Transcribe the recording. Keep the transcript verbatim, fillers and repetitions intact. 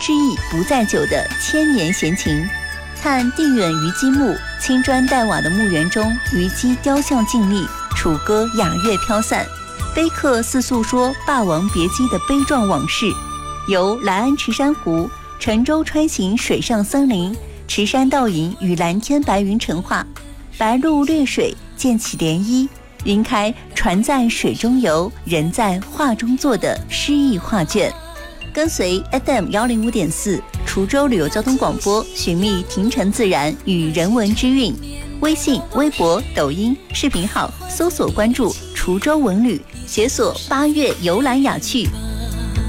之意不在久的千年闲情。看定远于积木，青砖黛瓦的墓园中，虞姬雕像静立，楚歌雅乐飘散，碑刻似诉说霸王别姬的悲壮往事。由来安池珊瑚、沉舟穿行水上森林，池山倒影与蓝天白云成画，白鹭掠水，溅起涟漪，晕开船在水中游，人在画中坐的诗意画卷。跟随 F M 一零五点四滁州旅游交通广播，寻觅亭城自然与人文之韵。微信、微博、抖音视频号搜索关注滁州文旅，解锁八月游览雅趣，